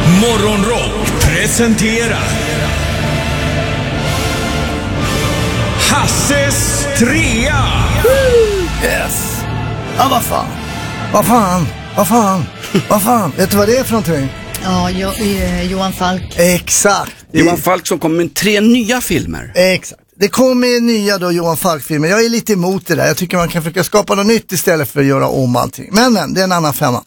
Morgonrock presenterar Hasses trea. Yes. Ja, vad fan. Vet du vad det är för någonting? Ja, Johan Falk. Exakt. Johan Falk som kommer med 3 nya filmer. Exakt. Det kommer nya då Johan Falk-filmer. Jag är lite emot det där. Jag tycker man kan försöka skapa något nytt istället för att göra om allting. Men det är en annan femma.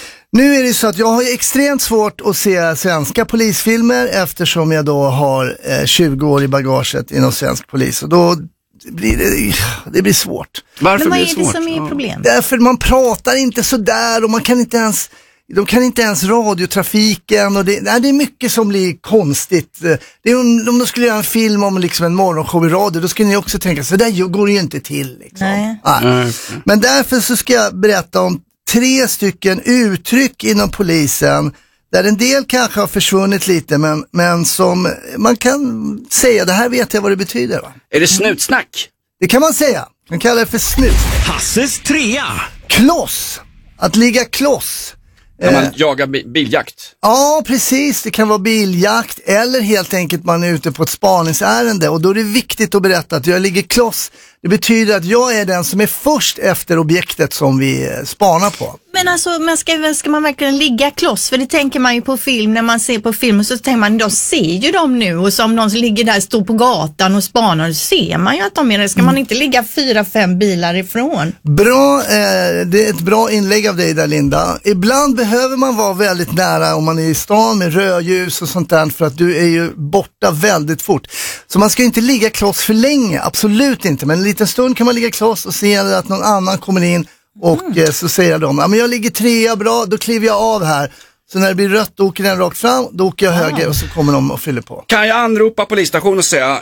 Nu är det så att jag har extremt svårt att se svenska polisfilmer eftersom jag då har 20 år i bagaget inom svensk polis. Och då blir det blir svårt. Varför Men vad blir det är det svårt? som är problem? Därför man pratar inte så där och man kan inte ens... De kan inte ens radiotrafiken och det är mycket som blir konstigt. Det är om de skulle göra en film om liksom en morgonshow i radio, då skulle ni också tänka så där går det ju inte till. Liksom. Nej. Men därför så ska jag berätta om 3 stycken uttryck inom polisen där en del kanske har försvunnit lite men som man kan säga, det här vet jag vad det betyder. Va? Är det snutsnack? Det kan man säga. Man kallar det för snut. Hasses trea. Kloss. Att ligga kloss. När man jagar biljakt. Ja, precis. Det kan vara biljakt eller helt enkelt man är ute på ett spaningsärende och då är det viktigt att berätta att jag ligger kloss. Det betyder att jag är den som är först efter objektet som vi spanar på. Men alltså, ska man verkligen ligga kloss? För det tänker man ju på film, när man ser på film så tänker man, de ser ju dem nu och som de som ligger där, står på gatan och spanar, så ser man ju att de är det. Ska man inte ligga 4-5 bilar ifrån? Bra, det är ett bra inlägg av dig där, Linda. Ibland behöver man vara väldigt nära om man är i stan med rödljus och sånt där för att du är ju borta väldigt fort. Så man ska inte ligga kloss för länge, absolut inte. Men en liten stund kan man ligga kloss och se att någon annan kommer in och så säger de, ja men jag ligger 3 bra, då kliver jag av här. Så när det blir rött då åker den rakt fram, då åker jag höger och så kommer de och fyller på. Kan jag anropa polisstationen och säga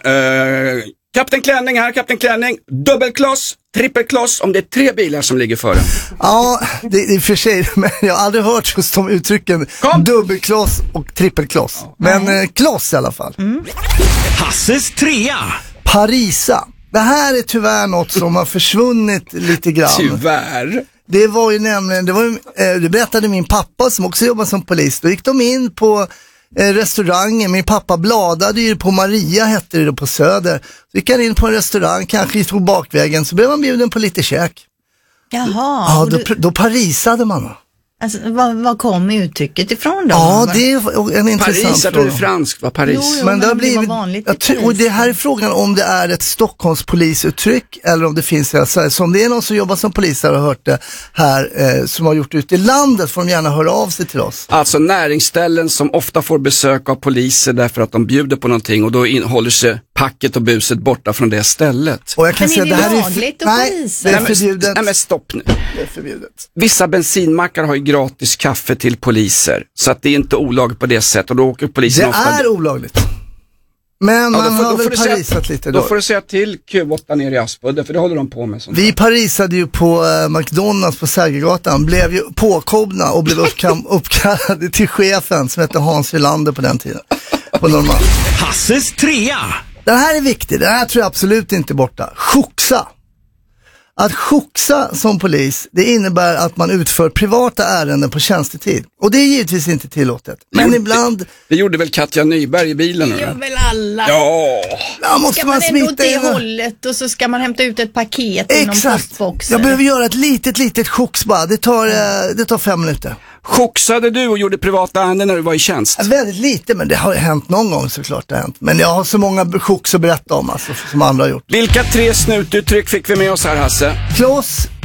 Kapten Klänning här, Kapten Klänning, dubbelkloss, trippelkloss, om det är 3 bilar som ligger före. Ja, det är för sig, men jag har aldrig hört just de uttrycken. Dubbelkloss och trippelkloss. Men kloss i alla fall. Hasses trea. Parisa. Det här är tyvärr något som har försvunnit lite grann. Tyvärr. Det var ju nämligen, det berättade min pappa som också jobbar som polis. Då gick de in på restaurangen. Min pappa bladade ju på Maria, hette det då, på Söder. Så gick han in på en restaurang, kanske tog bakvägen, så blev man bjuden på lite käk. Jaha. Ja, då parisade man. Alltså, vad kom uttrycket ifrån då? Ja, det är en intressant Paris, jag tror det är franskt, var Paris. Jo, men det har blivit vanligt och det här är frågan om det är ett Stockholms polisuttryck eller om det finns, alltså, om det är någon som jobbar som polis och har hört det här som har gjort ut i landet, får de gärna höra av sig till oss. Alltså näringsställen som ofta får besök av poliser därför att de bjuder på någonting och då håller sig packet och buset borta från det stället. Och jag kan men säga är det det här lagligt är polisen? det är förbjudet. Nej men stopp nu. Det är förbjudet. Vissa bensinmackar har ju gratis kaffe till poliser så att det är inte olagligt på det sättet och då åker polisen Det ofta... är olagligt. Men man har väl parisat lite då. Då får du säga till Q8 nere i Aspudden, för det håller de på med. Sånt Vi parisade ju på McDonalds på Sergelgatan, blev ju påkomna och blev uppkallade till chefen som hette Hans Wilander på den tiden. På Norrmalm. Hasses trea. Det här är viktigt, det här tror jag absolut inte är borta. Xoxa. Att xoxa som polis, det innebär att man utför privata ärenden på tjänstetid. Och det är givetvis inte tillåtet. Men ibland... Det gjorde väl Katja Nyberg i bilen? Det gör väl alla. Ja. Måste Ska man ändå smita åt det in? hållet och så ska man hämta ut ett paket inom Exakt. postboxen. Jag behöver göra ett litet xox bara. Det tar 5 minuter. Xoxade du och gjorde privata ärenden när du var i tjänst? Väldigt lite, men det har hänt någon gång såklart det har hänt. Men jag har så många xox att berätta om alltså, som andra har gjort. Vilka 3 snututtryck fick vi med oss här, Hasse? Kloss,